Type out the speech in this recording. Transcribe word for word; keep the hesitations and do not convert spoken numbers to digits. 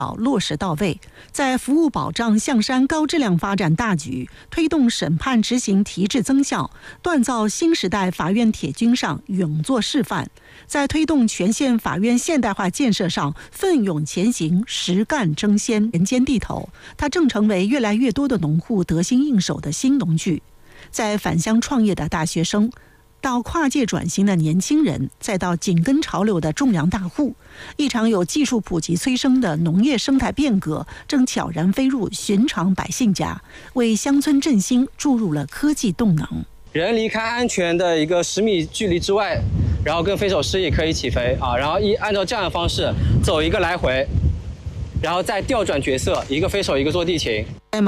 落实到位，在服务保障象山高质量发展大局、推动审判执行提质增效、锻造新时代法院铁军上勇作示范，在推动全县法院现代化建设上奋勇前行、实干争先、人间地头。它正成为越来越多的农户得心应手的新农具。在返乡创业的大学生，到跨界转型的年轻人，再到紧跟潮流的种粮大户，一场有技术普及催生的农业生态变革正悄然飞入寻常百姓家，为乡村振兴注入了科技动能。 人离开安全的一个十米距离之外，然后跟飞手示意可以起飞啊，然后一按照这样的方式走一个来回，然后再调转角色，一个飞手一个坐地勤。